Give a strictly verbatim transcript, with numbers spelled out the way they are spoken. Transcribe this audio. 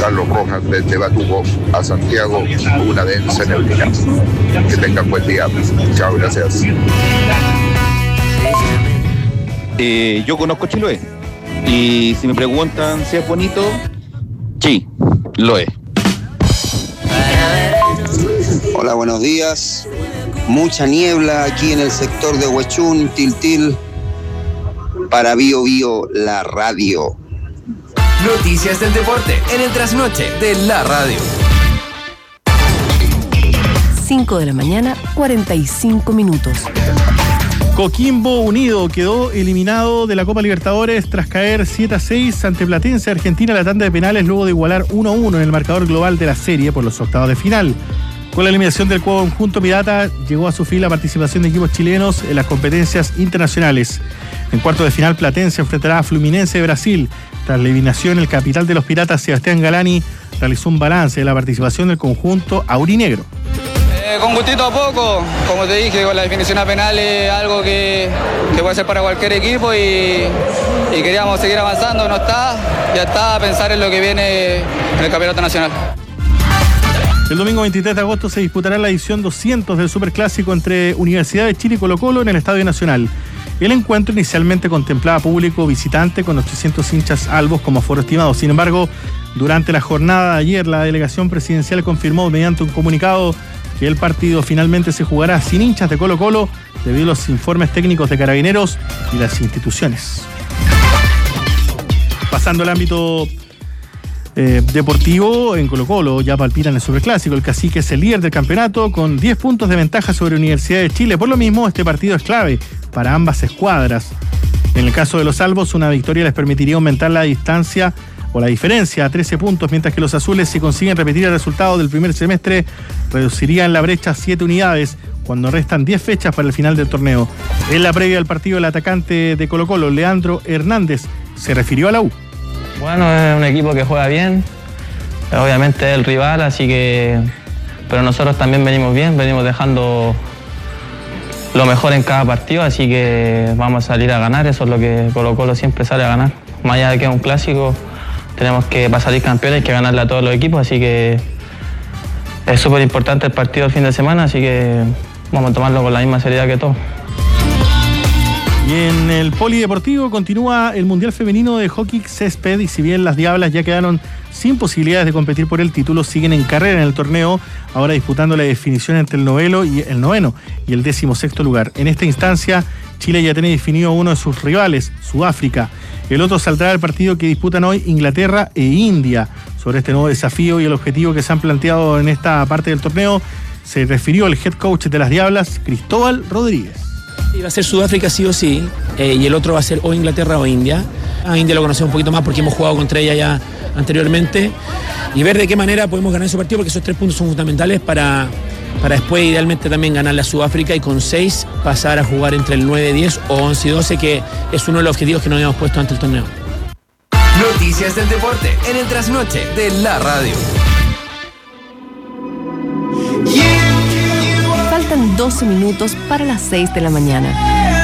Carlos Rojas desde Batuco a Santiago, una densa neblina. Que tengan buen día. Chao, gracias. Eh, yo conozco Chiloé y si me preguntan si es bonito, sí, lo es. Hola, buenos días. Mucha niebla aquí en el sector de Huechún, Tiltil, para Bio Bio, la radio. Noticias del deporte en el trasnoche de la radio. cinco de la mañana, cuarenta y cinco minutos. Coquimbo Unido quedó eliminado de la Copa Libertadores tras caer siete a seis ante Platense Argentina en la tanda de penales luego de igualar uno a uno en el marcador global de la serie por los octavos de final. Con la eliminación del conjunto pirata llegó a su fin la participación de equipos chilenos en las competencias internacionales. En cuarto de final, Platense enfrentará a Fluminense de Brasil. Tras la eliminación, el capitán de los piratas, Sebastián Galani, realizó un balance de la participación del conjunto aurinegro. Eh, con gustito a poco, como te dije, con la definición a penales, algo que, que puede ser para cualquier equipo y, y queríamos seguir avanzando, no está, ya está, a pensar en lo que viene en el campeonato nacional. El domingo veintitrés de agosto se disputará la edición doscientos del Superclásico entre Universidad de Chile y Colo-Colo en el Estadio Nacional. El encuentro inicialmente contemplaba público visitante con ochocientos hinchas albos como aforo estimado. Sin embargo, durante la jornada de ayer, la delegación presidencial confirmó mediante un comunicado que el partido finalmente se jugará sin hinchas de Colo-Colo debido a los informes técnicos de Carabineros y las instituciones. Pasando al ámbito eh, deportivo, en Colo-Colo ya palpitan el Superclásico. El Cacique es el líder del campeonato con diez puntos de ventaja sobre Universidad de Chile. Por lo mismo, este partido es clave para ambas escuadras. En el caso de los albos, una victoria les permitiría aumentar la distancia o la diferencia a trece puntos, mientras que los azules, si consiguen repetir el resultado del primer semestre, reducirían la brecha a siete unidades cuando restan diez fechas para el final del torneo. En la previa del partido, el atacante de Colo-Colo, Leandro Hernández, se refirió a la U. Bueno, es un equipo que juega bien, obviamente es el rival, así que... pero nosotros también venimos bien, venimos dejando lo mejor en cada partido, así que vamos a salir a ganar, eso es lo que Colo-Colo siempre sale a ganar. Más allá de que es un clásico, tenemos que, para salir campeones, hay que ganarle a todos los equipos, así que es súper importante el partido el fin de semana, así que vamos a tomarlo con la misma seriedad que todos. Y en el polideportivo continúa el Mundial Femenino de Hockey Césped y si bien las Diablas ya quedaron sin posibilidades de competir por el título, siguen en carrera en el torneo, ahora disputando la definición entre el noveno y el noveno y el decimosexto lugar. En esta instancia, Chile ya tiene definido a uno de sus rivales, Sudáfrica. El otro saldrá al partido que disputan hoy Inglaterra e India. Sobre este nuevo desafío y el objetivo que se han planteado en esta parte del torneo, se refirió el head coach de las Diablas, Cristóbal Rodríguez. Va a ser Sudáfrica sí o sí, eh, y el otro va a ser o Inglaterra o India. A India lo conocemos un poquito más porque hemos jugado contra ella ya anteriormente. Y ver de qué manera podemos ganar ese partido, porque esos tres puntos son fundamentales para, para después idealmente también ganarle a Sudáfrica y con seis pasar a jugar entre el nueve diez o once y doce, que es uno de los objetivos que nos habíamos puesto ante el torneo. Noticias del deporte en el trasnoche de la radio. Faltan doce minutos para las seis de la mañana.